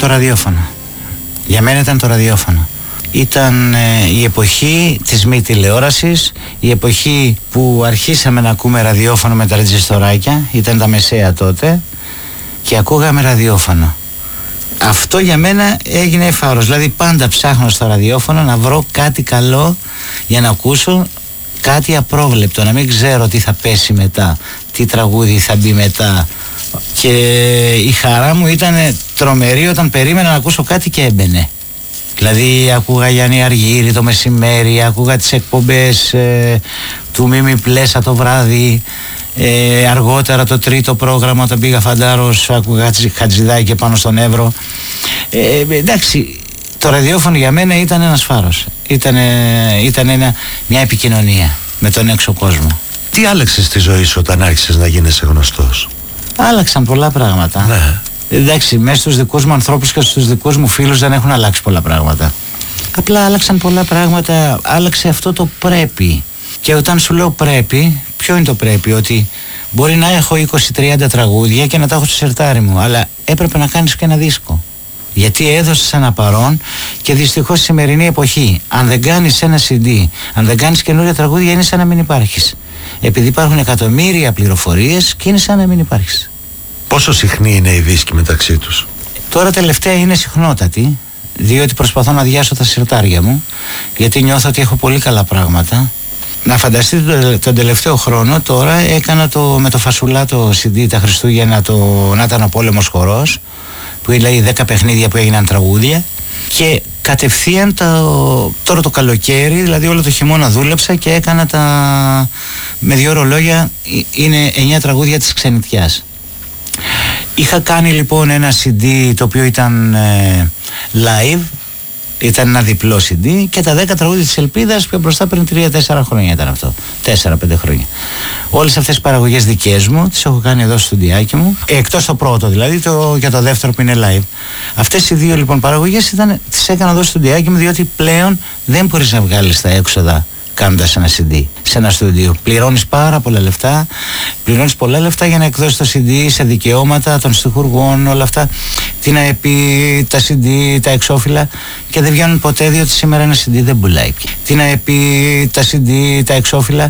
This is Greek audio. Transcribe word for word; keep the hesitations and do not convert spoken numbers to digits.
το ραδιόφωνο. Για μένα ήταν το ραδιόφωνο. Ήταν ε, η εποχή της μη τηλεόρασης, η εποχή που αρχίσαμε να ακούμε ραδιόφωνο με τα ρετζιστοράκια, ήταν τα μεσαία τότε, και ακούγαμε ραδιόφωνο. Αυτό για μένα έγινε φάρος, δηλαδή πάντα ψάχνω στο ραδιόφωνο να βρω κάτι καλό για να ακούσω, κάτι απρόβλεπτο, να μην ξέρω τι θα πέσει μετά, τι τραγούδι θα μπει μετά. Και η χαρά μου ήταν τρομερή όταν περίμενα να ακούσω κάτι και έμπαινε. Δηλαδή άκουγα Γιάννη Αργύρη το μεσημέρι, άκουγα τις εκπομπές ε, του Μίμη Πλέσα το βράδυ, ε, αργότερα το τρίτο πρόγραμμα όταν πήγα Φαντάρος άκουγα Χατζηδάκη και πάνω στον Εύρο. Ε, εντάξει, το ραδιόφωνο για μένα ήταν ένας φάρος, ήταν, ήταν ένα, μια επικοινωνία με τον έξω κόσμο. Τι άλλαξε στη ζωή σου όταν άρχισες να γίνεσαι γνωστός? Άλλαξαν πολλά πράγματα. Ναι. Εντάξει, μέσα στους δικούς μου ανθρώπους και στους δικούς μου φίλους δεν έχουν αλλάξει πολλά πράγματα. Απλά άλλαξαν πολλά πράγματα, άλλαξε αυτό το πρέπει. Και όταν σου λέω πρέπει, ποιο είναι το πρέπει? Ότι μπορεί να έχω είκοσι τριάντα τραγούδια και να τα έχω στο σερτάρι μου, αλλά έπρεπε να κάνεις και ένα δίσκο. Γιατί έδωσες ένα παρόν και δυστυχώς στη σημερινή εποχή, αν δεν κάνεις ένα σι ντι, αν δεν κάνεις καινούρια τραγούδια, είναι σαν να μην υπάρχεις. Επειδή υπάρχουν εκατομμύρια πληροφορίες και είναι σαν να μην υπάρχεις. Πόσο συχνή είναι η δίσκη μεταξύ τους? Τώρα τελευταία είναι συχνότατη, διότι προσπαθώ να αδειάσω τα συρτάρια μου, γιατί νιώθω ότι έχω πολύ καλά πράγματα. Να φανταστείτε τον τελευταίο χρόνο, τώρα έκανα το, με το Φασουλά το σι ντι τα Χριστούγεννα, το «Να ήταν ο πόλεμος χορός», που λέει δέκα παιχνίδια που έγιναν τραγούδια, και κατευθείαν το, τώρα το καλοκαίρι, δηλαδή όλο το χειμώνα δούλεψα και έκανα τα, με δύο ρολόγια, είναι εννιά τραγούδια της Ξενιτιάς. Είχα κάνει λοιπόν ένα σι ντι το οποίο ήταν ε, live, ήταν ένα διπλό σι ντι, και τα δέκα τραγούδια της Ελπίδας πιο μπροστά πριν τρία τέσσερα χρόνια ήταν αυτό, τέσσερα πέντε χρόνια. Όλες αυτές τις παραγωγές δικές μου τις έχω κάνει εδώ στο στουντιάκι μου, εκτός το πρώτο δηλαδή, το, για το δεύτερο που είναι live. Αυτές οι δύο λοιπόν παραγωγές ήταν, τις έκανα εδώ στο στουντιάκι μου, διότι πλέον δεν μπορείς να βγάλεις τα έξοδα κάνοντας ένα σι ντι σε ένα στούντιο. Πληρώνεις πάρα πολλά λεφτά, πληρώνεις πολλά λεφτά για να εκδώσεις το σι ντι, σε δικαιώματα των στιχουργών, όλα αυτά, τι να πει, τα σι ντι, τα εξώφυλλα, και δεν βγαίνουν ποτέ, διότι σήμερα ένα σι ντι δεν πουλάει. Τι να πει, τα σι ντι, τα εξώφυλλα,